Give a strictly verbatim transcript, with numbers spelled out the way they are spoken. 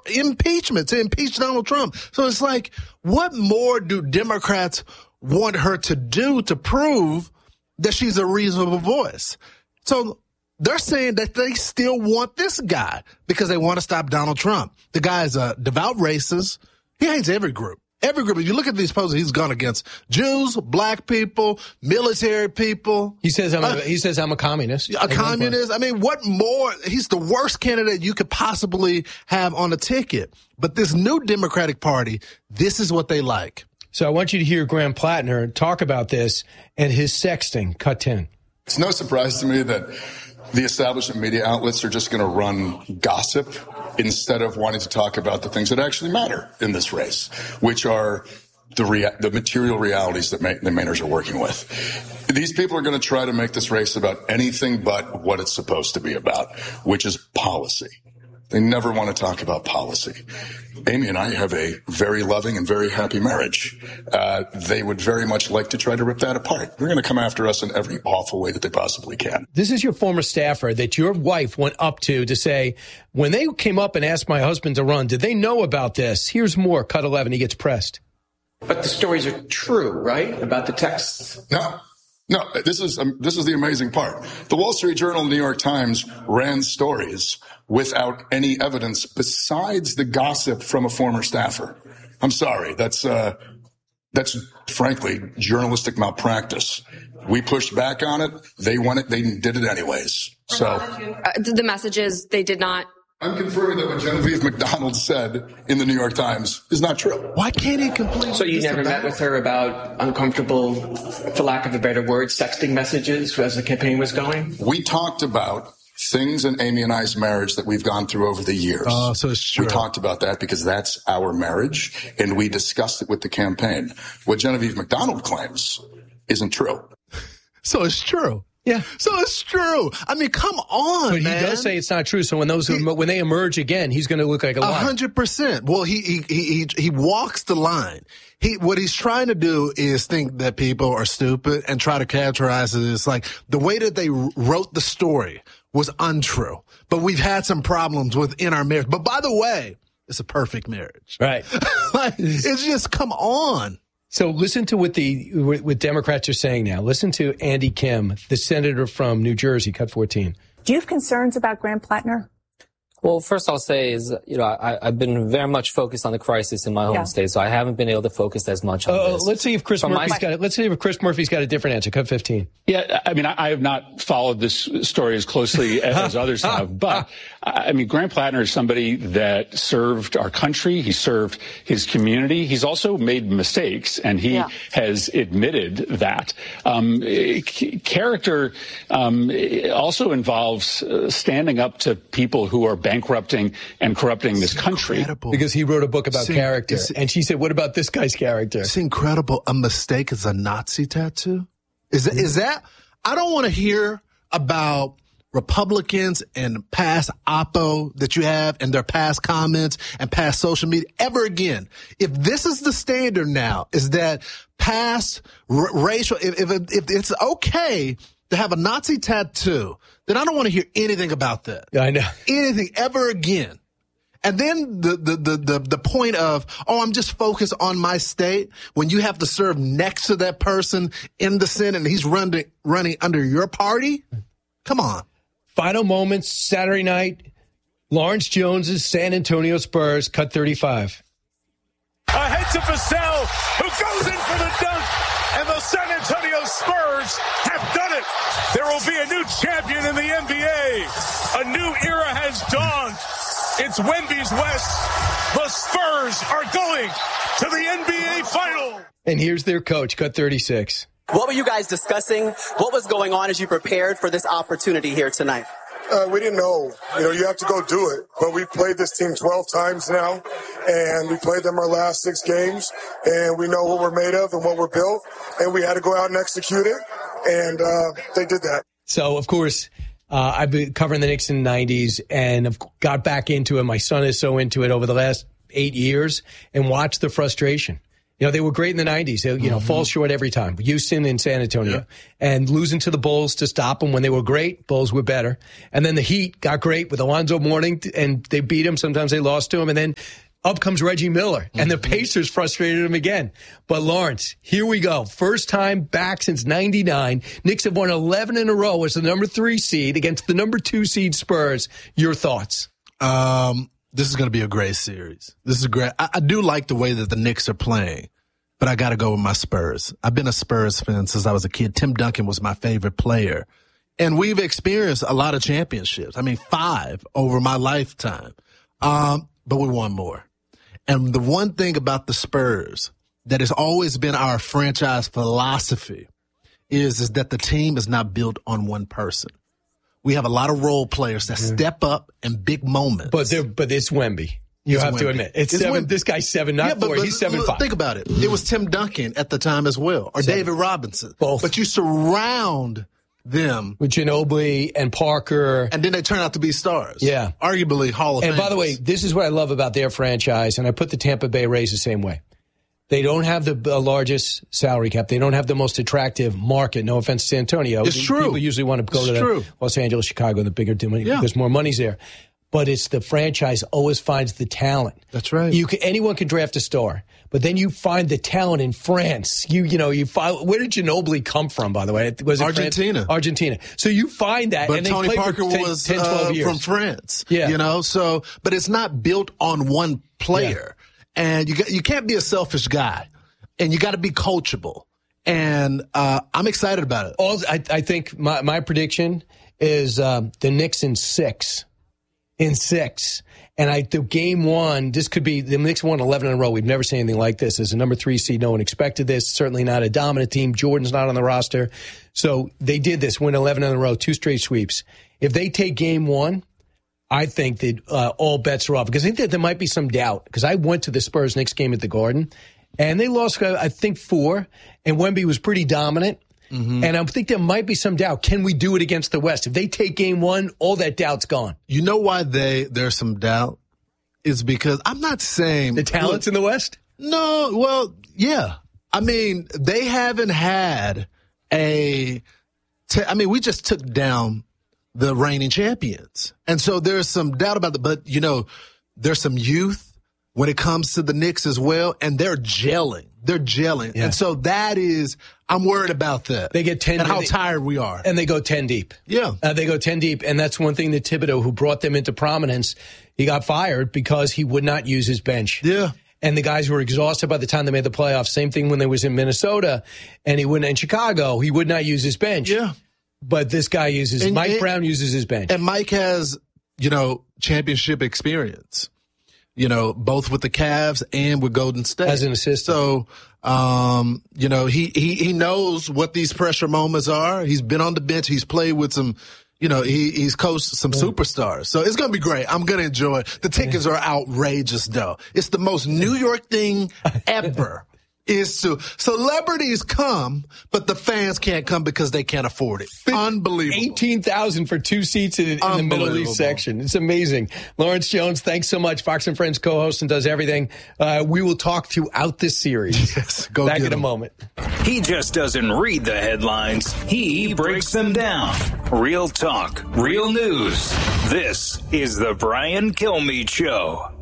impeachment, to impeach Donald Trump. So it's like, what more do Democrats want her to do to prove that she's a reasonable voice? So they're saying that they still want this guy because they want to stop Donald Trump. The guy is a devout racist. He hates every group. Every group. If you look at these posts, he's gone against Jews, black people, military people. He says I'm a, uh, he says I'm a communist. A communist. I mean, what more? He's the worst candidate you could possibly have on a ticket. But this new Democratic Party, this is what they like. So I want you to hear Graham Plattner talk about this and his sexting. Cut ten. It's no surprise to me that the establishment media outlets are just going to run gossip instead of wanting to talk about the things that actually matter in this race, which are the rea- the material realities that Ma- the Mainers are working with. These people are going to try to make this race about anything but what it's supposed to be about, which is policy. They never want to talk about policy. Amy and I have a very loving and very happy marriage. Uh, they would very much like to try to rip that apart. They're going to come after us in every awful way that they possibly can. This is your former staffer that your wife went up to to say, when they came up and asked my husband to run, did they know about this? Here's more. Cut eleven. He gets pressed. But the stories are true, right? About the texts? No. No, this is um, this is the amazing part. The Wall Street Journal and the New York Times ran stories without any evidence besides the gossip from a former staffer. I'm sorry, that's uh, that's frankly journalistic malpractice. We pushed back on it. They won it. They did it anyways. So uh, the message is they did not. I'm confirming that what Genevieve McDonald said in the New York Times is not true. Why can't he complete? So you never met with her about uncomfortable, for lack of a better word, sexting messages as the campaign was going? We talked about things in Amy and I's marriage that we've gone through over the years. Oh, so it's true. We talked about that because that's our marriage, and we discussed it with the campaign. What Genevieve McDonald claims isn't true. So it's true. Yeah. So it's true. I mean, come on, but man. He does say it's not true. So when those he, when they emerge again, he's going to look like a liar. A hundred percent. Well, he, he he he walks the line. He what he's trying to do is think that people are stupid and try to characterize it as like the way that they wrote the story was untrue. But we've had some problems within our marriage. But by the way, it's a perfect marriage. Right. Like, it's just come on. So listen to what the what Democrats are saying now. Listen to Andy Kim, the senator from New Jersey, cut fourteen. Do you have concerns about Graham Plattner? Well, first I'll say is, you know, I, I've been very much focused on the crisis in my home yeah. state, so I haven't been able to focus as much on uh, this. Let's see if Chris From Murphy's my... got it. Let's see if Chris Murphy's got a different answer. Cut fifteen. Yeah, I mean, I have not followed this story as closely as others have, but I mean, Graham Plattner is somebody that served our country. He served his community. He's also made mistakes, and he yeah. has admitted that. Um, character um, also involves uh, standing up to people who are bankrupting and corrupting this country. Incredible. Because he wrote a book about it's character. And she said, what about this guy's character? It's incredible. A mistake is a Nazi tattoo? Is that, is that, I don't want to hear about Republicans and past oppo that you have and their past comments and past social media ever again. If this is the standard now, is that past r- racial, if, if, if it's okay to have a Nazi tattoo, then I don't want to hear anything about that. Yeah, I know. Anything ever again. And then the, the, the, the, the point of, oh, I'm just focused on my state when you have to serve next to that person in the Senate and he's running, running under your party. Come on. Final moments, Saturday night, Lawrence Jones's San Antonio Spurs, cut thirty-five. Ahead to Vassell, who goes in for the dunk, and the San Antonio Spurs have done it. There will be a new champion in the N B A. A new era has dawned. It's Wemby's West. The Spurs are going to the N B A Final. And here's their coach, cut thirty-six. What were you guys discussing? What was going on as you prepared for this opportunity here tonight? Uh, we didn't know. You know, you have to go do it. But we've played this team twelve times now, and we played them our last six games, and we know what we're made of and what we're built, and we had to go out and execute it, and uh, they did that. So, of course, uh, I've been covering the Knicks in the nineties and I've got back into it. My son is so into it over the last eight years and watched the frustration. You know, they were great in the nineties. They, you mm-hmm. know, fall short every time. Houston and San Antonio. Yeah. And losing to the Bulls to stop them when they were great. Bulls were better. And then the Heat got great with Alonzo Mourning, and they beat him. Sometimes they lost to him. And then up comes Reggie Miller. Mm-hmm. And the Pacers frustrated him again. But, Lawrence, here we go. First time back since ninety-nine. Knicks have won eleven in a row as the number three seed against the number two seed Spurs. Your thoughts? Um... This is going to be a great series. This is great. I, I do like the way that the Knicks are playing, but I got to go with my Spurs. I've been a Spurs fan since I was a kid. Tim Duncan was my favorite player. And we've experienced a lot of championships. I mean, five over my lifetime. Um, but we won more. And the one thing about the Spurs that has always been our franchise philosophy is, is that the team is not built on one person. We have a lot of role players that yeah. step up in big moments. But they're, but it's Wemby. You it's have Wemby. to admit. It's, it's seven. Wemby. This guy's seven, not yeah, but, four. But, He's seven, five. Think about it. It was Tim Duncan at the time as well, or seven. David Robinson. Both. But you surround them with Ginobili and Parker. And then they turn out to be stars. Yeah. Arguably Hall of Fame. And by the way, this is what I love about their franchise, and I put the Tampa Bay Rays the same way. They don't have the uh, largest salary cap. They don't have the most attractive market. No offense to San Antonio. It's true. People usually want to go it's to true. Los Angeles, Chicago, the bigger money yeah. because more money's there. But it's the franchise always finds the talent. That's right. You can, anyone can draft a star, but then you find the talent in France. You you know you find, where did Ginobili come from? By the way, was it Argentina? France? Argentina. So you find that, but and Tony they Parker for ten, was ten, twelve uh, years. from France. Yeah, you know. So, but it's not built on one player, yeah. and you got, you can't be a selfish guy. And you got to be coachable. And uh, I'm excited about it. All, I, I think my, my prediction is um, the Knicks in six. In six. And I the game one, this could be, the Knicks won eleven in a row. We've never seen anything like this. As a number three seed, no one expected this. Certainly not a dominant team. Jordan's not on the roster. So they did this, win eleven in a row, two straight sweeps. If they take game one, I think that uh, all bets are off. Because I think that there might be some doubt. Because I went to the Spurs-Knicks game at the Garden. And they lost, I think, four, and Wemby was pretty dominant. Mm-hmm. And I think there might be some doubt. Can we do it against the West? If they take game one, all that doubt's gone. You know why they there's some doubt? It's because I'm not saying... The talent's look, in the West? No, well, yeah. I mean, they haven't had a... T- I mean, we just took down the reigning champions. And so there's some doubt about the... But, you know, there's some youth when it comes to the Knicks as well, and they're gelling. They're gelling. Yeah. And so that is, I'm worried about that. They get ten and how they, tired we are. And they go ten deep. Yeah. Uh, they go ten deep. And that's one thing that Thibodeau, who brought them into prominence, he got fired because he would not use his bench. Yeah. And the guys were exhausted by the time they made the playoffs. Same thing when they was in Minnesota and he wouldn't, in Chicago, he would not use his bench. Yeah. But this guy uses, and, Mike and, Brown uses his bench. And Mike has, you know, championship experience. You know, both with the Cavs and with Golden State. As an assistant. So, um, you know, he, he, he knows what these pressure moments are. He's been on the bench. He's played with some, you know, he, he's coached some yeah. superstars. So it's going to be great. I'm going to enjoy it. The tickets are outrageous, though. It's the most New York thing ever. Is to celebrities come, but the fans can't come because they can't afford it. Unbelievable. eighteen thousand for two seats in, in the Middle East section. It's amazing. Lawrence Jones, thanks so much. Fox and Friends co-host and does everything. Uh, we will talk throughout this series. Yes, go Back in him. a moment. He just doesn't read the headlines. He breaks them down. Real talk, real news. This is the Brian Kilmeade Show.